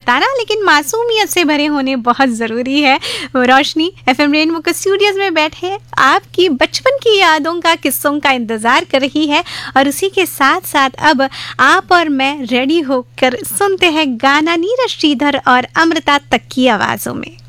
बताना, लेकिन मासूमियत से भरे होने बहुत ज़रूरी है। रोशनी FM रेनबो के स्टूडियोज में बैठे आपकी बचपन की यादों का, किस्सों का इंतज़ार कर रही है, और उसी के साथ साथ अब आप और मैं रेडी होकर सुनते हैं गाना नीरज श्रीधर और अमृता तक की आवाज़ों में।